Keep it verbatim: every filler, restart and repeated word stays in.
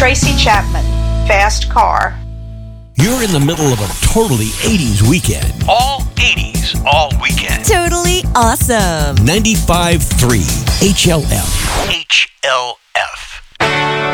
Tracy Chapman, Fast Car. You're in the middle of a totally eighties weekend. All eighties, all weekend. Totally awesome. ninety-five point three H L F. H L